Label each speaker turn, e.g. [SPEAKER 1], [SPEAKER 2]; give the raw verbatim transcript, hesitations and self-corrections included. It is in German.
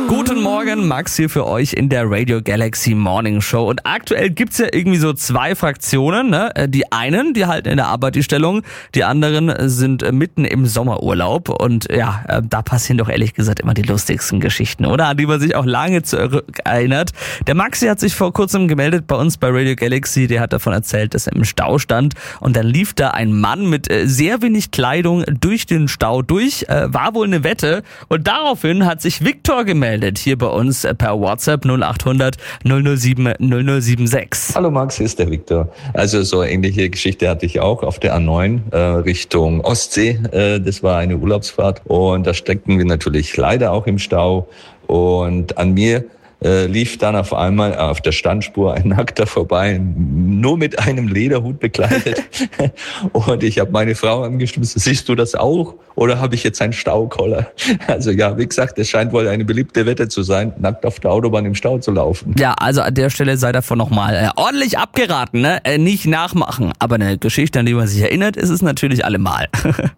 [SPEAKER 1] Guten Morgen, Max hier für euch in der Radio Galaxy Morning Show. Und aktuell gibt's ja irgendwie so zwei Fraktionen, ne? Die einen, die halten in der Arbeit die Stellung, die anderen sind mitten im Sommerurlaub. Und ja, da passieren doch ehrlich gesagt immer die lustigsten Geschichten, oder? An die man sich auch lange zurückerinnert. Der Maxi hat sich vor kurzem gemeldet bei uns bei Radio Galaxy. Der hat davon erzählt, dass er im Stau stand. Und dann lief da ein Mann mit sehr wenig Kleidung durch den Stau durch. War wohl eine Wette. Und daraufhin hat sich Viktor gemeldet. Hier bei uns per WhatsApp null acht hundert null null sieben null null sieben sechs.
[SPEAKER 2] Hallo Max, hier ist der Viktor. Also so eine ähnliche Geschichte hatte ich auch auf der A neun äh, Richtung Ostsee. Äh, das war eine Urlaubsfahrt und da steckten wir natürlich leider auch im Stau. Und an mir äh, lief dann auf einmal auf der Standspur ein Nackter vorbei, nur mit einem Lederhut bekleidet. Und ich habe meine Frau angestoßen, siehst du das auch? Oder habe ich jetzt einen Staukoller? Also ja, wie gesagt, es scheint wohl eine beliebte Wette zu sein, nackt auf der Autobahn im Stau zu laufen.
[SPEAKER 1] Ja, also an der Stelle sei davon nochmal äh, ordentlich abgeraten, ne? Äh, nicht nachmachen. Aber eine Geschichte, an die man sich erinnert, ist es natürlich allemal.